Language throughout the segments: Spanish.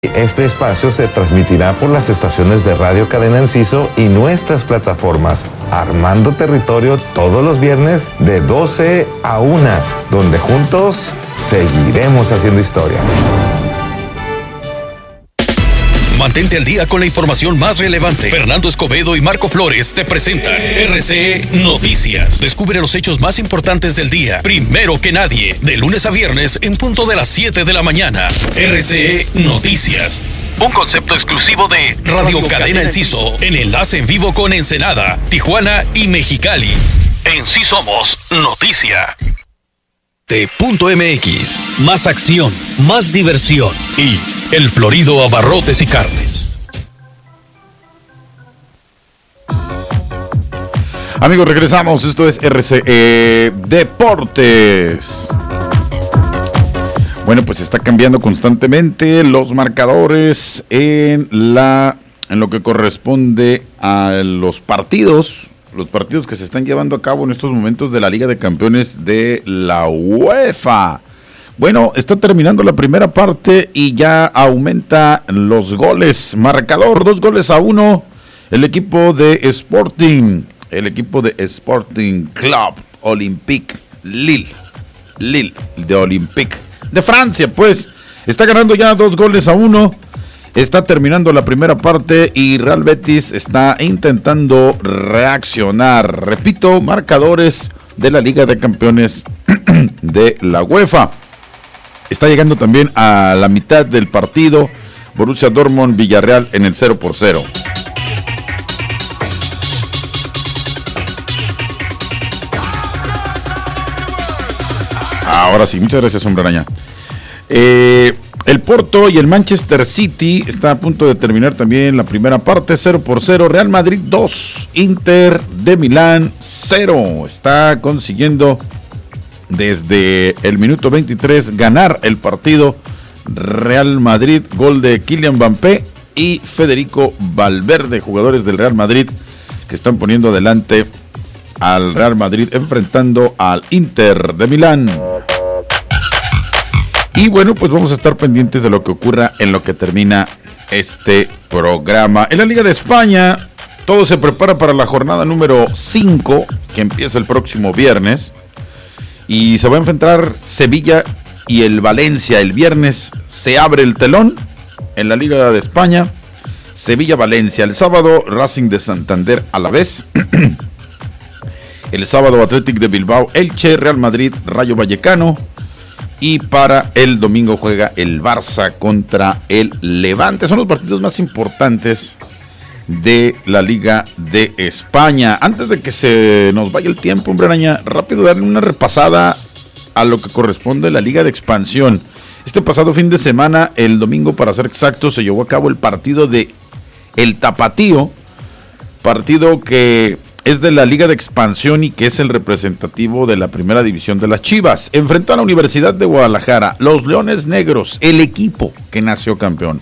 Este espacio se transmitirá por las estaciones de Radio Cadena Enciso y nuestras plataformas, Armando Territorio todos los viernes de 12 a 1, donde juntos seguiremos haciendo historia. Mantente al día con la información más relevante. Fernando Escobedo y Marco Flores te presentan RCE Noticias. Descubre los hechos más importantes del día, primero que nadie, de lunes a viernes en punto de las 7 de la mañana. RCE Noticias. Un concepto exclusivo de Radio Cadena Enciso, en enlace en vivo con Ensenada, Tijuana y Mexicali. En sí somos noticia. T.mx. Más acción, más diversión y El Florido Abarrotes y Carnes. Amigos, regresamos. Esto es RCE Deportes. Bueno, pues está cambiando constantemente los marcadores en lo que corresponde a los partidos que se están llevando a cabo en estos momentos de la Liga de Campeones de la UEFA. Bueno, está terminando la primera parte y ya aumenta los goles. Marcador, 2-1. El equipo de Sporting Club Olympique Lille de Olympique de Francia, pues, está ganando ya 2-1. Está terminando la primera parte y Real Betis está intentando reaccionar. Repito, marcadores de la Liga de Campeones de la UEFA. Está llegando también a la mitad del partido Borussia Dortmund Villarreal en el 0-0. Ahora sí, muchas gracias, Hombre Araña. El Porto y el Manchester City está a punto de terminar también la primera parte, 0-0. Real Madrid 2, Inter de Milán 0. Está consiguiendo desde el minuto 23 ganar el partido Real Madrid, gol de Kylian Mbappé y Federico Valverde, jugadores del Real Madrid que están poniendo adelante al Real Madrid enfrentando al Inter de Milán. Y bueno, pues vamos a estar pendientes de lo que ocurra en lo que termina este programa. En la Liga de España, todo se prepara para la jornada número 5, que empieza el próximo viernes. Y se va a enfrentar Sevilla y el Valencia. El viernes se abre el telón en la Liga de España. Sevilla-Valencia. El sábado, Racing de Santander a la vez. El sábado, Athletic de Bilbao, Elche, Real Madrid, Rayo Vallecano. Y para el domingo juega el Barça contra el Levante. Son los partidos más importantes de la Liga de España. Antes de que se nos vaya el tiempo, Hombre Araña, rápido darle una repasada a lo que corresponde a la Liga de Expansión. Este pasado fin de semana, el domingo para ser exacto, se llevó a cabo el partido de El Tapatío. Partido que es de la Liga de Expansión y que es el representativo de la primera división de las Chivas. Enfrentó a la Universidad de Guadalajara, los Leones Negros, el equipo que nació campeón.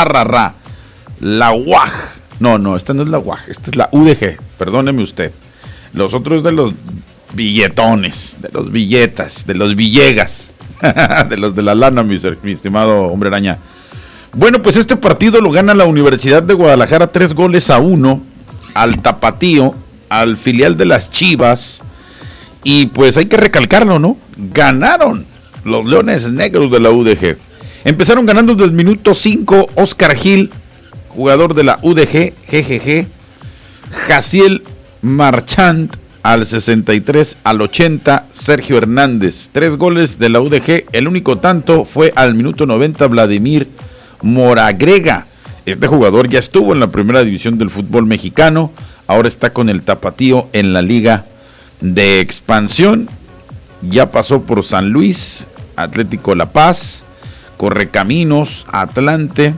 La UAG. No, esta no es la UAG, esta es la UDG, perdóneme usted. Los otros de los billetones, de los billetas, de los Villegas, de los de la lana, mi estimado Hombre Araña. Bueno, pues este partido lo gana la Universidad de Guadalajara 3-1 al Tapatío, al filial de las Chivas, y pues hay que recalcarlo, ¿no? Ganaron los Leones Negros de la UDG. Empezaron ganando desde el minuto 5 Oscar Gil, jugador de la UDG, GGG, Jaciel Marchand al 63, al 80 Sergio Hernández. 3 goles de la UDG, el único tanto fue al minuto 90 Vladimir Moragrega. Este jugador ya estuvo en la primera división del fútbol mexicano, ahora está con el Tapatío en la Liga de Expansión. Ya pasó por San Luis, Atlético La Paz, Correcaminos, Atlante.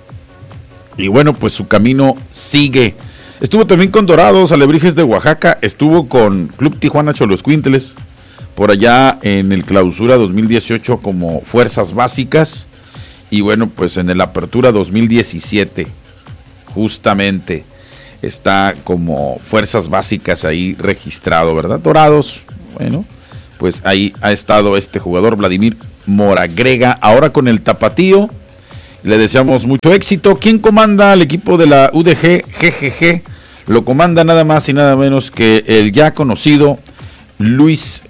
Y bueno, pues su camino sigue. Estuvo también con Dorados, Alebrijes de Oaxaca. Estuvo con Club Tijuana Xoloscuintles, por allá en el Clausura 2018 como fuerzas básicas. Y bueno, pues en el Apertura 2017, justamente, está como fuerzas básicas ahí registrado, ¿verdad? Dorados, bueno, pues ahí ha estado este jugador Vladimir Moragrega, ahora con el Tapatío. Le deseamos mucho éxito. ¿Quién comanda al equipo de la UDG GGG? Lo comanda nada más y nada menos que el ya conocido Luis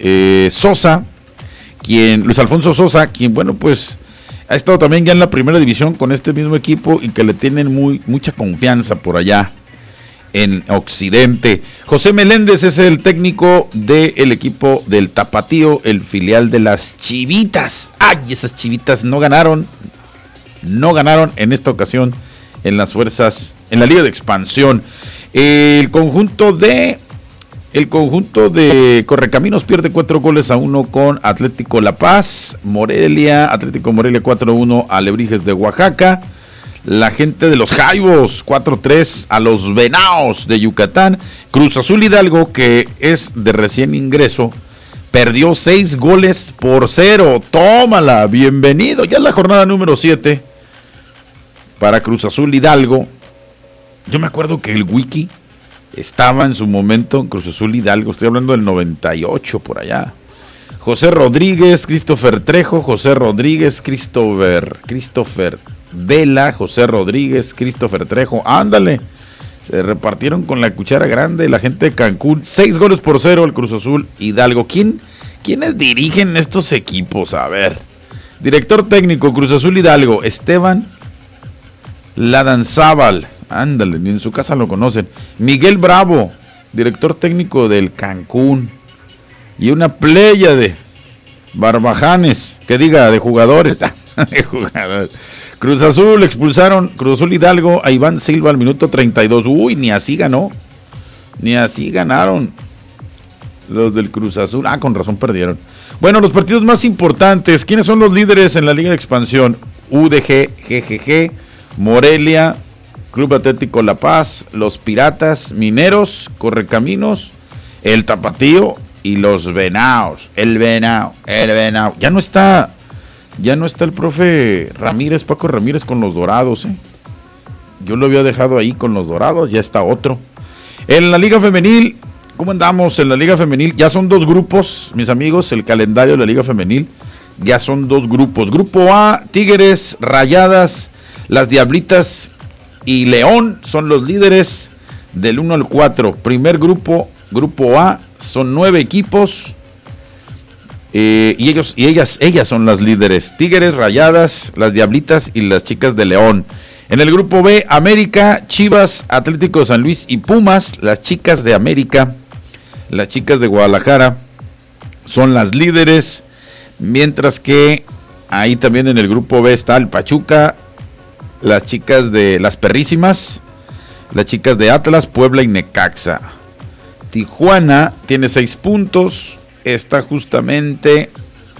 Alfonso Sosa, quien, bueno, pues ha estado también ya en la primera división con este mismo equipo y que le tienen mucha confianza por allá en Occidente. José Meléndez es el técnico del equipo del Tapatío, el filial de las Chivitas. ¡Ay! Esas Chivitas no ganaron en esta ocasión en las fuerzas, en la Liga de Expansión. El conjunto de Correcaminos pierde 4-1 con Atlético La Paz. Atlético Morelia 4-1 a Alebrijes de Oaxaca. La gente de los Jaibos 4-3 a los Venados de Yucatán. Cruz Azul Hidalgo, que es de recién ingreso, perdió 6-0. Tómala, bienvenido. Ya es la jornada número 7 para Cruz Azul Hidalgo. Yo me acuerdo que el Wiki estaba en su momento en Cruz Azul Hidalgo, estoy hablando del 98 por allá. José Rodríguez, Christopher Trejo, José Rodríguez, Christopher Vela, José Rodríguez, Christopher Trejo, ándale. Se repartieron con la cuchara grande la gente de Cancún, 6-0 al Cruz Azul Hidalgo. ¿Quiénes dirigen estos equipos? A ver, director técnico Cruz Azul Hidalgo, Esteban Ladanzábal. Ándale, ni en su casa lo conocen. Miguel Bravo, director técnico del Cancún. Y una playa de barbajanes, de jugadores. De jugadores. Cruz Azul expulsaron, Cruz Azul Hidalgo, a Iván Silva al minuto 32. Uy, ni así ganó. Ni así ganaron los del Cruz Azul. Con razón perdieron. Bueno, los partidos más importantes. ¿Quiénes son los líderes en la Liga de Expansión? UDG, GGG, Morelia, Club Atlético La Paz, los Piratas, Mineros, Correcaminos, el Tapatío y los Venados. El Venado. Ya no está el profe Ramírez, Paco Ramírez, con los Dorados, Yo lo había dejado ahí con los Dorados, ya está otro. En la Liga Femenil, ¿cómo andamos en la Liga Femenil? Ya son 2 grupos, mis amigos, el calendario de la Liga Femenil. Ya son 2 grupos. Grupo A, Tigres, Rayadas, las Diablitas y León son los líderes del 1 al 4. Primer grupo, Grupo A, son 9 equipos. Y ellas son las líderes. Tigres, Rayadas, las Diablitas y las Chicas de León. En el grupo B, América, Chivas, Atlético San Luis y Pumas. Las Chicas de América, las Chicas de Guadalajara son las líderes. Mientras que ahí también en el grupo B está el Pachuca, las Chicas de las Perrísimas, las Chicas de Atlas, Puebla y Necaxa. Tijuana tiene 6 puntos. Está justamente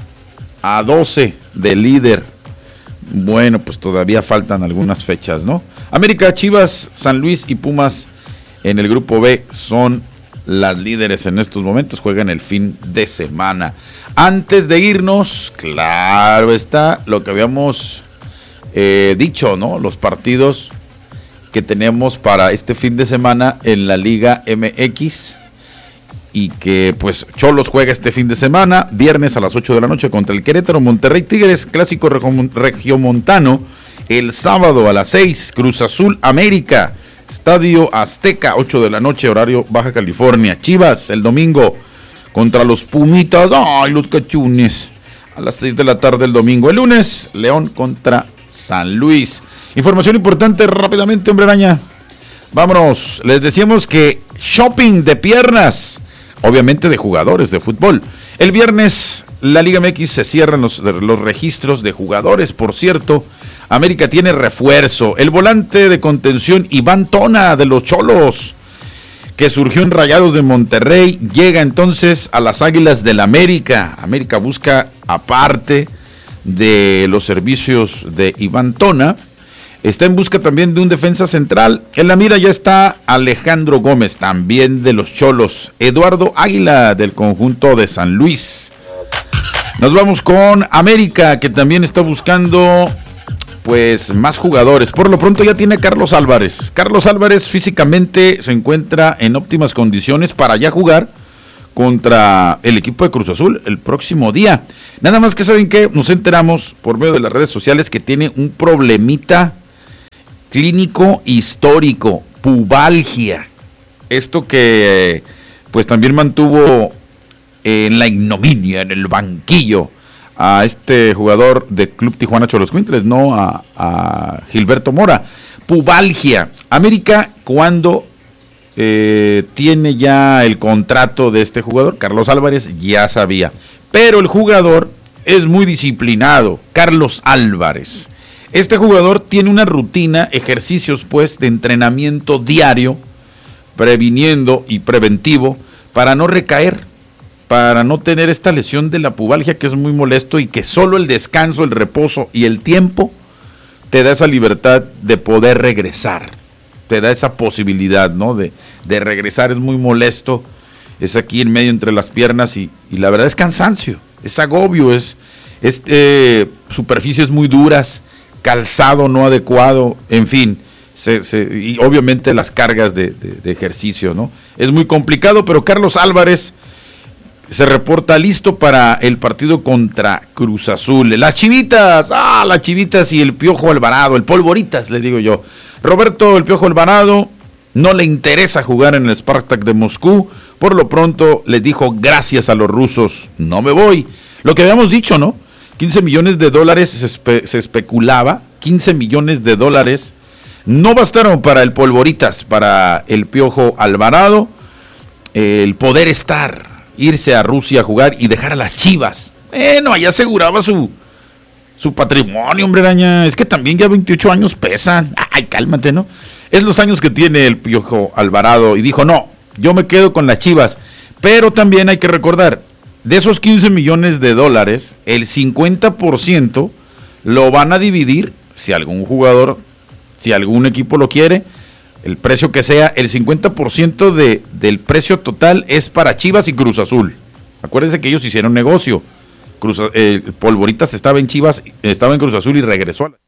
a 12 de líder. Bueno, pues todavía faltan algunas fechas, ¿no? América, Chivas, San Luis y Pumas en el grupo B son las líderes en estos momentos. Juegan el fin de semana. Antes de irnos, claro está lo que habíamos dicho, ¿no? Los partidos que tenemos para este fin de semana en la Liga MX. Y que pues Cholos juega este fin de semana, viernes a las 8 de la noche contra el Querétaro. Monterrey Tigres, clásico regiomontano, el sábado a las 6, Cruz Azul América, Estadio Azteca, 8 de la noche, horario Baja California. Chivas el domingo contra los Pumitas, los cachunes, a las 6 de la tarde el domingo. El lunes, León contra San Luis. Información importante rápidamente, hombre araña. Vámonos, les decíamos que shopping de piernas, obviamente de jugadores de fútbol. El viernes la Liga MX se cierran los registros de jugadores. Por cierto, América tiene refuerzo. El volante de contención Iván Tona de los Cholos, que surgió en Rayados de Monterrey, llega entonces a las Águilas del América. América busca, aparte de los servicios de Iván Tona, está en busca también de un defensa central. En la mira ya está Alejandro Gómez, también de los Cholos. Eduardo Águila, del conjunto de San Luis. Nos vamos con América, que también está buscando pues más jugadores. Por lo pronto ya tiene a Carlos Álvarez. Carlos Álvarez físicamente se encuentra en óptimas condiciones para ya jugar contra el equipo de Cruz Azul el próximo día. Nada más que saben que nos enteramos por medio de las redes sociales que tiene un problemita clínico histórico, pubalgia. Esto que pues también mantuvo en la ignominia, en el banquillo, a este jugador de Club Tijuana Xoloscuintles, ¿no? A Gilberto Mora. Pubalgia. América, cuando tiene ya el contrato de este jugador, Carlos Álvarez, ya sabía. Pero el jugador es muy disciplinado, Carlos Álvarez. Este jugador tiene una rutina, ejercicios pues de entrenamiento diario, previniendo y preventivo, para no recaer, para no tener esta lesión de la pubalgia que es muy molesto y que solo el descanso, el reposo y el tiempo te da esa libertad de poder regresar, te da esa posibilidad, ¿no? de regresar. Es muy molesto, es aquí en medio entre las piernas y la verdad es cansancio, es agobio, superficies muy duras, calzado no adecuado, en fin, y obviamente las cargas de ejercicio, ¿no? Es muy complicado, pero Carlos Álvarez se reporta listo para el partido contra Cruz Azul. Las Chivitas, las Chivitas y el Piojo Alvarado, el Polvoritas, le digo yo. Roberto el Piojo Alvarado no le interesa jugar en el Spartak de Moscú. Por lo pronto les dijo gracias a los rusos, no me voy. Lo que habíamos dicho, ¿no? 15 millones de dólares se especulaba, 15 millones de dólares no bastaron para el Polvoritas, para el Piojo Alvarado, el poder irse a Rusia a jugar y dejar a las Chivas. No, ahí aseguraba su patrimonio, hombre araña. Es que también ya 28 años pesan. Ay, cálmate, ¿no? Es los años que tiene el Piojo Alvarado y dijo, no, yo me quedo con las Chivas. Pero también hay que recordar, de esos 15 millones de dólares, el 50% lo van a dividir, si algún equipo lo quiere, el precio que sea, el 50% del precio total es para Chivas y Cruz Azul. Acuérdense que ellos hicieron negocio. Polvoritas estaba en Chivas, estaba en Cruz Azul y regresó a la